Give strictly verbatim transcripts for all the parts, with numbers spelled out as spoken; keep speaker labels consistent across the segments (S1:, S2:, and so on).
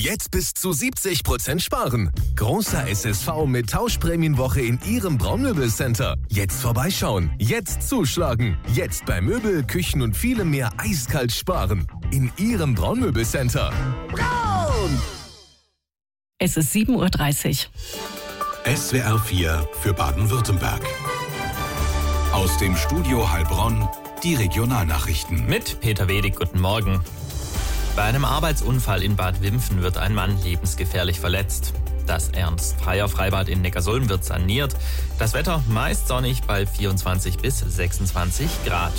S1: Jetzt bis zu siebzig Prozent sparen. Großer S S V mit Tauschprämienwoche in Ihrem Braunmöbelcenter. Jetzt vorbeischauen, jetzt zuschlagen. Jetzt bei Möbel, Küchen und vielem mehr eiskalt sparen. In Ihrem Braunmöbelcenter. Braun!
S2: Es ist sieben Uhr dreißig.
S3: S W R vier für Baden-Württemberg. Aus dem Studio Heilbronn die Regionalnachrichten.
S4: Mit Peter Wedig, guten Morgen. Bei einem Arbeitsunfall in Bad Wimpfen wird ein Mann lebensgefährlich verletzt. Das Ernst-Freier-Freibad in Neckarsulm wird saniert. Das Wetter meist sonnig bei vierundzwanzig bis sechsundzwanzig Grad.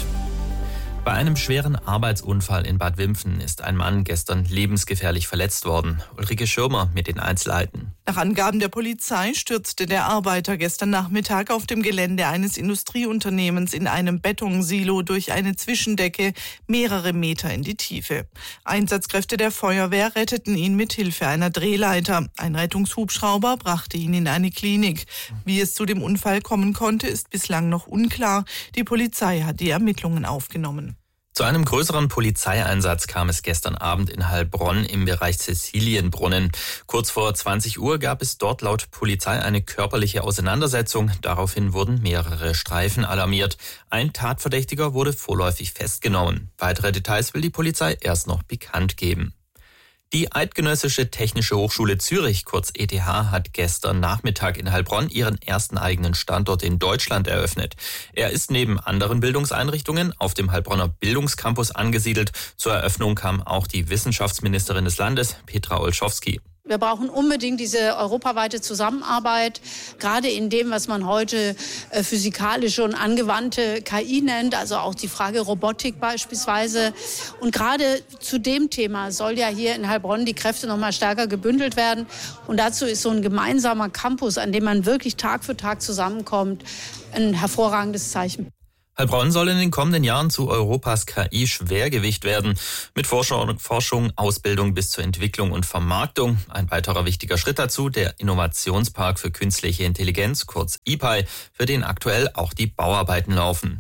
S4: Bei einem schweren Arbeitsunfall in Bad Wimpfen ist ein Mann gestern lebensgefährlich verletzt worden. Ulrike Schirmer mit den Einzelheiten.
S5: Nach Angaben der Polizei stürzte der Arbeiter gestern Nachmittag auf dem Gelände eines Industrieunternehmens in einem Betonsilo durch eine Zwischendecke mehrere Meter in die Tiefe. Einsatzkräfte der Feuerwehr retteten ihn mit Hilfe einer Drehleiter. Ein Rettungshubschrauber brachte ihn in eine Klinik. Wie es zu dem Unfall kommen konnte, ist bislang noch unklar. Die Polizei hat die Ermittlungen aufgenommen.
S4: Zu einem größeren Polizeieinsatz kam es gestern Abend in Heilbronn im Bereich Cäcilienbrunnen. Kurz vor zwanzig Uhr gab es dort laut Polizei eine körperliche Auseinandersetzung. Daraufhin wurden mehrere Streifen alarmiert. Ein Tatverdächtiger wurde vorläufig festgenommen. Weitere Details will die Polizei erst noch bekannt geben. Die Eidgenössische Technische Hochschule Zürich, kurz E T H, hat gestern Nachmittag in Heilbronn ihren ersten eigenen Standort in Deutschland eröffnet. Er ist neben anderen Bildungseinrichtungen auf dem Heilbronner Bildungscampus angesiedelt. Zur Eröffnung kam auch die Wissenschaftsministerin des Landes, Petra Olschowski.
S6: Wir brauchen unbedingt diese europaweite Zusammenarbeit, gerade in dem, was man heute äh, physikalische und angewandte K I nennt, also auch die Frage Robotik beispielsweise. Und gerade zu dem Thema soll ja hier in Heilbronn die Kräfte noch mal stärker gebündelt werden. Und dazu ist so ein gemeinsamer Campus, an dem man wirklich Tag für Tag zusammenkommt, ein hervorragendes Zeichen.
S4: Heilbronn soll in den kommenden Jahren zu Europas K I-Schwergewicht werden. Mit Forschung, Forschung, Ausbildung bis zur Entwicklung und Vermarktung. Ein weiterer wichtiger Schritt dazu, der Innovationspark für künstliche Intelligenz, kurz I P I, für den aktuell auch die Bauarbeiten laufen.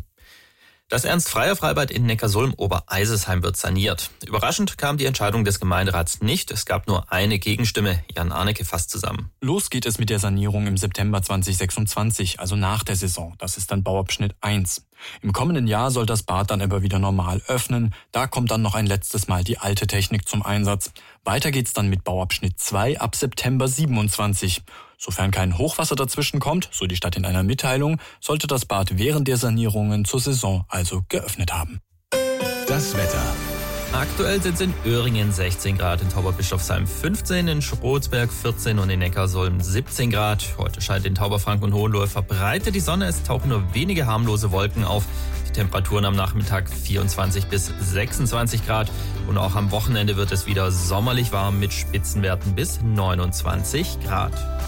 S4: Das Ernst-Freier-Freibad in Neckarsulm-Obereisesheim wird saniert. Überraschend kam die Entscheidung des Gemeinderats nicht. Es gab nur eine Gegenstimme. Jan Arnecke fasst zusammen.
S7: Los geht es mit der Sanierung im September zwanzig sechsundzwanzig, also nach der Saison. Das ist dann Bauabschnitt eins. Im kommenden Jahr soll das Bad dann aber wieder normal öffnen. Da kommt dann noch ein letztes Mal die alte Technik zum Einsatz. Weiter geht's dann mit Bauabschnitt zwei ab September siebenundzwanzig. Sofern kein Hochwasser dazwischen kommt, so die Stadt in einer Mitteilung, sollte das Bad während der Sanierungen zur Saison also geöffnet haben.
S3: Das Wetter.
S4: Aktuell sind es in Öhringen sechzehn Grad, in Tauberbischofsheim fünfzehn, in Schrotsberg vierzehn und in Neckarsulm siebzehn Grad. Heute scheint in Tauberfranken und Hohenlohe verbreitet die Sonne. Es tauchen nur wenige harmlose Wolken auf. Die Temperaturen am Nachmittag vierundzwanzig bis sechsundzwanzig Grad. Und auch am Wochenende wird es wieder sommerlich warm mit Spitzenwerten bis neunundzwanzig Grad.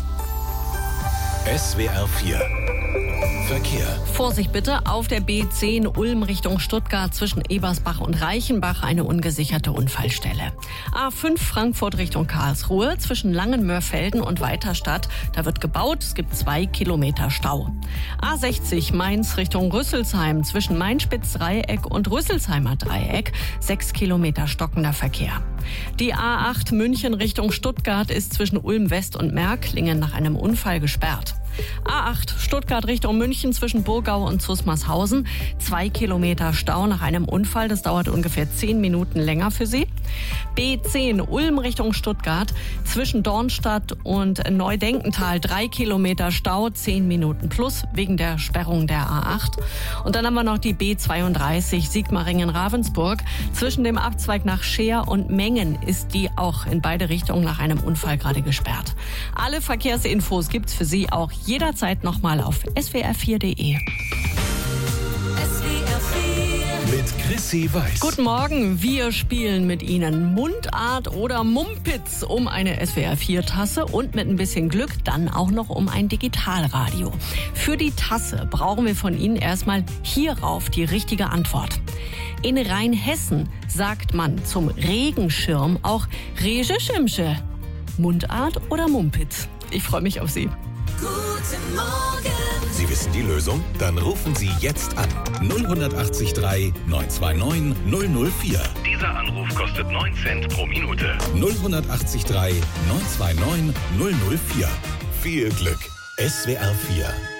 S3: S W R vier Verkehr.
S2: Vorsicht bitte, auf der B zehn Ulm Richtung Stuttgart zwischen Ebersbach und Reichenbach eine ungesicherte Unfallstelle. A fünf Frankfurt Richtung Karlsruhe zwischen Langenmörfelden und Weiterstadt. Da wird gebaut, es gibt zwei Kilometer Stau. A sechzig Mainz Richtung Rüsselsheim zwischen Mainspitz-Dreieck und Rüsselsheimer Dreieck. Sechs Kilometer stockender Verkehr. Die A acht München Richtung Stuttgart ist zwischen Ulm West und Märklingen nach einem Unfall gesperrt. A acht Stuttgart Richtung München zwischen Burgau und Zusmarshausen. Zwei Kilometer Stau nach einem Unfall. Das dauert ungefähr zehn Minuten länger für Sie. B zehn Ulm Richtung Stuttgart zwischen Dornstadt und Neudenkental. Drei Kilometer Stau, zehn Minuten plus wegen der Sperrung der A acht. Und dann haben wir noch die B zweiunddreißig Sigmaringen-Ravensburg. Zwischen dem Abzweig nach Scheer und Mengen ist die auch in beide Richtungen nach einem Unfall gerade gesperrt. Alle Verkehrsinfos gibt's für Sie auch jederzeit nochmal auf S W R vier punkt de.
S3: Mit Chrissy Weiß.
S2: Guten Morgen, wir spielen mit Ihnen Mundart oder Mumpitz um eine S W R vier Tasse und mit ein bisschen Glück dann auch noch um ein Digitalradio. Für die Tasse brauchen wir von Ihnen erstmal hierauf die richtige Antwort. In Rheinhessen sagt man zum Regenschirm auch Regeschimsche. Mundart oder Mumpitz? Ich freue mich auf Sie.
S3: Guten Morgen. Sie wissen die Lösung? Dann rufen Sie jetzt an. null acht drei neun zwei neun null null vier. Dieser Anruf kostet neun Cent pro Minute.
S1: null acht drei neun zwei neun null null vier. Viel Glück. S W R vier.